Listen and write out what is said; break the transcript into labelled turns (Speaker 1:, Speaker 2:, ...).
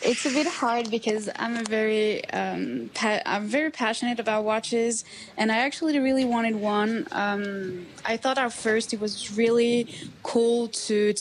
Speaker 1: It's a bit hard because I'm very passionate about watches, and I actually really wanted one. I thought at first it was really cool to